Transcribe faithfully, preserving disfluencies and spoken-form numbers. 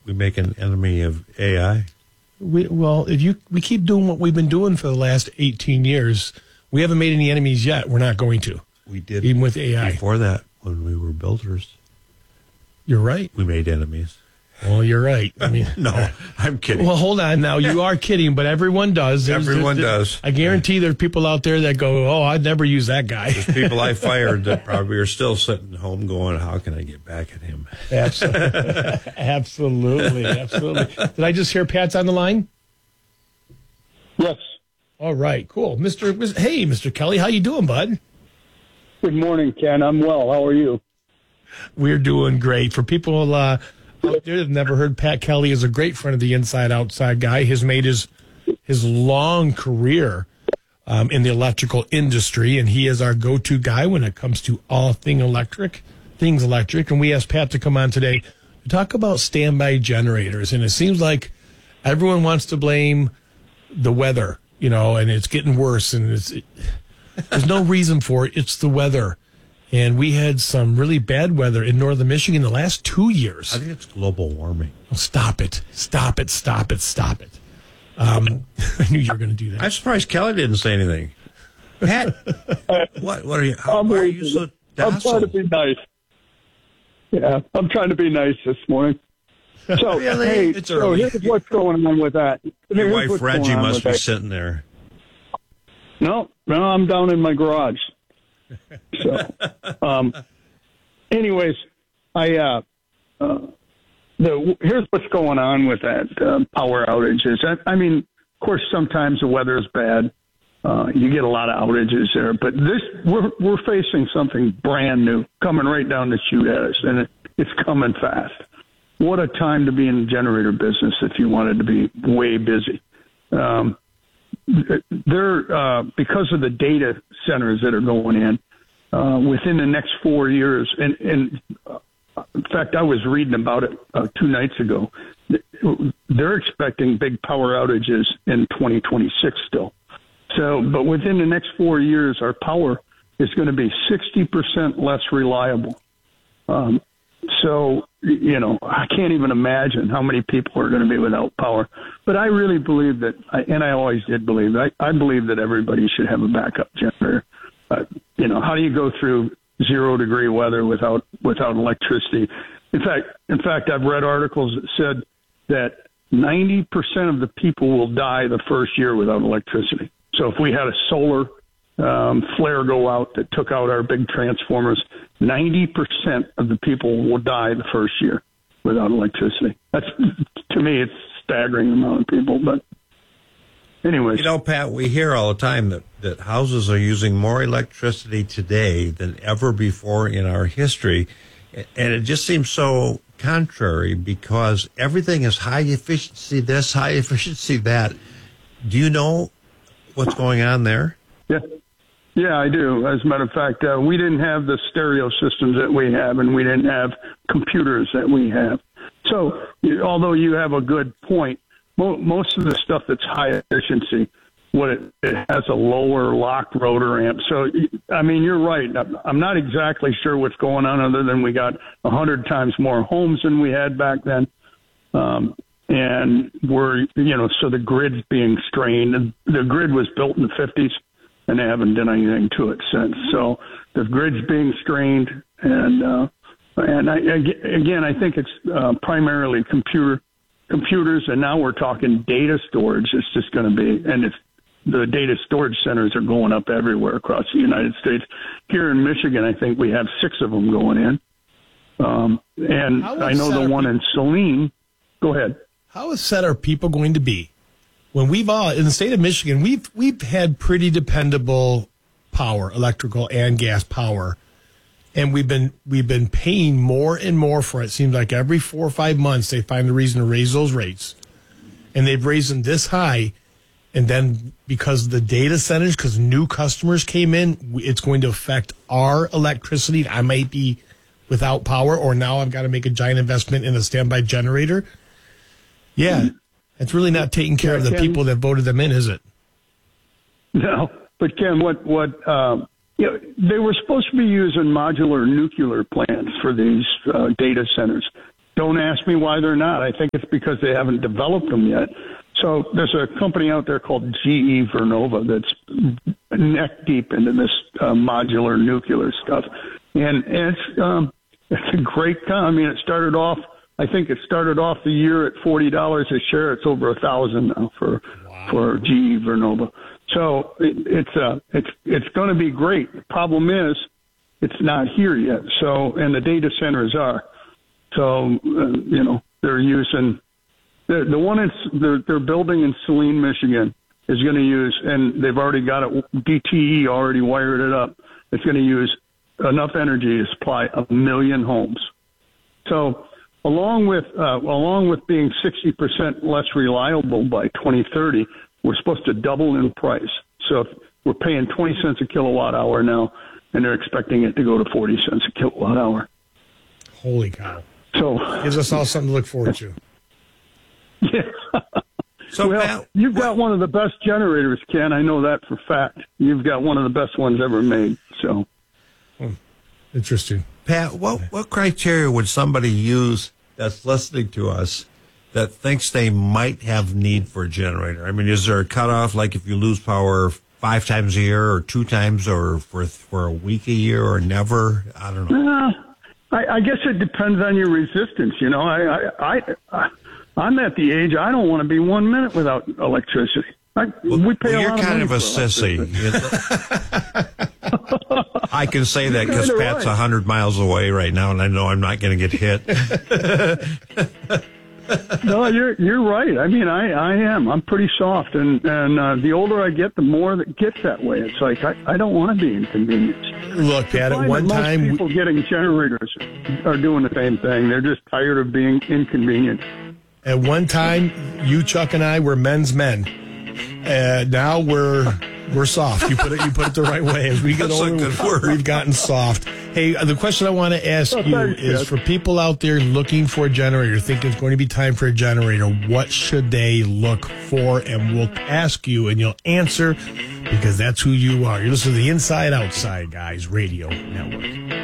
we make an enemy of A I? We, well, if you we keep doing what we've been doing for the last eighteen years, we haven't made any enemies yet. We're not going to. We did. Even with A I. Before that, when we were builders. You're right. We made enemies. Well, you're right. I mean, no, I'm kidding. Well, hold on now. You are kidding, but everyone does. There's, everyone there's, does. I guarantee there's people out there that go, oh, I'd never use that guy. There's people I fired that probably are still sitting home going, how can I get back at him? Absolutely. Absolutely. Absolutely. Did I just hear Pat's on the line? Yes. All right, cool. Mister Hey, Mister Kelly, how you doing, bud? Good morning, Ken. I'm well. How are you? We're doing great. For people uh, out there that have never heard, Pat Kelly is a great friend of the Inside Outside guy. He's made his his long career um, in the electrical industry, and he is our go-to guy when it comes to all thing electric, things electric. And we asked Pat to come on today to talk about standby generators. And it seems like everyone wants to blame the weather, you know, and it's getting worse, and it's it, there's no reason for it. It's the weather. And we had some really bad weather in northern Michigan the last two years. I think it's global warming. Oh, stop it. Stop it. Stop it. Stop it. Um, I knew you were going to do that. I'm surprised Kelly didn't say anything. Pat, what, what are you, how, why are you so docile? I'm trying to be nice. Yeah, I'm trying to be nice this morning. So, really? hey, It's so early. here's what's going on with that. Your Here's wife what's Reggie going on must with be that. sitting there. No, no, I'm down in my garage. So, um, anyways, I uh, uh, the here's what's going on with that uh, power outages. I, I mean, of course, sometimes the weather is bad. Uh, you get a lot of outages there, but this we're we're facing something brand new coming right down the chute at us, and it, it's coming fast. What a time to be in the generator business if you wanted to be way busy. Um, they're uh, because of the data centers that are going in uh, within the next four years. And, and uh, in fact, I was reading about it uh, two nights ago. They're expecting big power outages in twenty twenty-six still. So, but within the next four years, our power is going to be sixty percent less reliable. Um, so, you know, I can't even imagine how many people are going to be without power. But I really believe that, and I always did believe, I, I believe that everybody should have a backup generator. Uh, you know, how do you go through zero degree weather without without electricity? In fact, in fact, I've read articles that said that ninety percent of the people will die the first year without electricity. So if we had a solar um, flare go out that took out our big transformers, ninety percent of the people will die the first year without electricity. That's, to me, it's a staggering amount of people. But anyways. You know, Pat, we hear all the time that, that houses are using more electricity today than ever before in our history. And it just seems so contrary because everything is high efficiency this, high efficiency that. Do you know what's going on there? Yeah. Yeah, I do. As a matter of fact, uh, we didn't have the stereo systems that we have, and we didn't have computers that we have. So, although you have a good point, mo- most of the stuff that's high efficiency, what it, it has a lower locked rotor amp. So, I mean, you're right. I'm not exactly sure what's going on other than we got a hundred times more homes than we had back then. Um, and we're, you know, so the grid's being strained. And the grid was built in the fifties, and they haven't done anything to it since. So the grid's being strained, and uh, and I, again, I think it's uh, primarily computer computers, and now we're talking data storage. It's just going to be, and it's the data storage centers are going up everywhere across the United States. Here in Michigan, I think we have six of them going in, um, and I know the one in Saline. Go ahead. How upset are people going to be when we've all, in the state of Michigan, we've we've had pretty dependable power, electrical and gas power, and we've been we've been paying more and more for it. It seems like every four or five months they find a reason to raise those rates, and they've raised them this high, and then because the data centers, because new customers came in, it's going to affect our electricity. I might be without power, or now I've got to make a giant investment in a standby generator. Yeah, it's really not taking care yeah, of the Ken, people that voted them in, is it? No, but Ken, what what um, you know, they were supposed to be using modular nuclear plants for these uh, data centers. Don't ask me why they're not. I think it's because they haven't developed them yet. So there's a company out there called G E Vernova that's neck deep into this uh, modular nuclear stuff, and, and it's um, it's a great. Com- I mean, it started off. I think it started off the year at forty dollars a share. It's over a thousand now for wow. for G E Vernova. So it, it's uh, it's it's going to be great. The problem is it's not here yet. So and the data centers are. So uh, you know they're using. The, the one it's, they're, they're building in Saline, Michigan, is going to use, and they've already got it, D T E already wired it up. It's going to use enough energy to supply a million homes. So, along with uh, along with being sixty percent less reliable by twenty thirty, we're supposed to double in price. So, if we're paying twenty cents a kilowatt hour now, and they're expecting it to go to forty cents a kilowatt hour. Holy cow! So, gives us all something to look forward to. Yeah. So well, Pat, you've got one of the best generators, Ken. I know that for a fact. You've got one of the best ones ever made. So, oh, interesting. Pat, what what criteria would somebody use that's listening to us that thinks they might have need for a generator? I mean, is there a cutoff, like if you lose power five times a year, or two times, or for for a week a year, or never? I don't know. Uh, I, I guess it depends on your resistance. You know, I I. I, I I'm at the age I don't want to be one minute without electricity. I, well, we pay well, a you're lot kind of, of a sissy. I can say that because Pat's Pat's a hundred miles away right now, and I know I'm not going to get hit. No, you're you're right. I mean, I, I am. I'm pretty soft, and and uh, the older I get, the more that gets that way. It's like I, I don't want to be inconvenienced. Look, Pat, at one most time, people we... getting generators are doing the same thing. They're just tired of being inconvenienced. At one time, you, Chuck, and I were men's men. Uh, now we're we're soft. You put it you put it the right way. As we get That's older, a good word. We've gotten soft. Hey, the question I want to ask oh, you thanks, is Ed. for people out there looking for a generator, think it's going to be time for a generator, what should they look for? And we'll ask you, and you'll answer, because that's who you are. You're listening to the Inside Outside Guys Radio Network.